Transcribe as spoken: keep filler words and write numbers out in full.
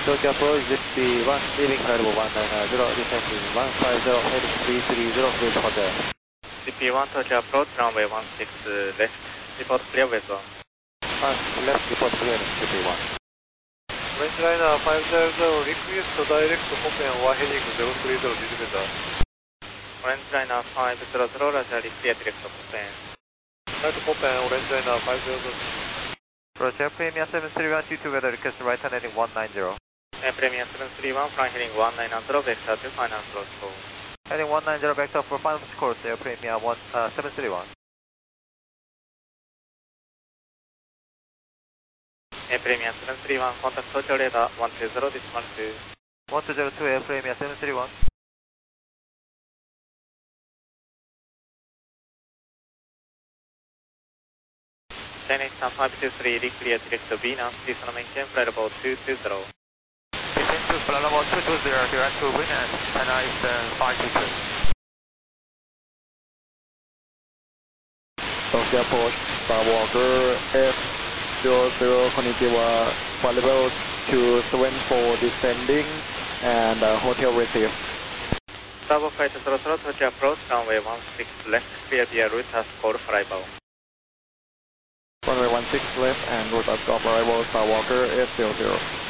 Tokyo approach, Zippy one, leaving flight level one nine zero, descending one five zero, heading three three zero, with hotel. Zippy one, Tokyo approach, runway one six left, report clear with one. one, left, report clear, Zippy one. Frenchtliner five zero zero, request direct Hopen one heading zero three zero, visitor. Frenchtliner five zero zero, Roger, clear direct Hopen. Right Hopen, Frenchtliner five zero zero. Roger, Premier seven three one two two, weather request right hand heading one nine zero. And Premier seven three one, flying heading one nine zero, vector to final approach call. Heading one nine zero, vector for final course, Air Premier one, uh, seven three one. Air Premier seven three one, contact Tokyo radar one two zero, this one two. one two zero two, Air Premier seven three one. Chinese five two three, reclear direct to Venus, please maintain flight level two two zero. Descend to flight level two two zero, direct to Venus, China Eastern five two two. Tokyo approach, Skywalker F zero zero, Konnichiwa, flight level two seven four, descending, and uh, hotel receive. Bravo flight zero zero, Tokyo approach, runway one six left, clear via route as called for arrival. Runway one six left and route as called for arrival, Skywalker F zero zero.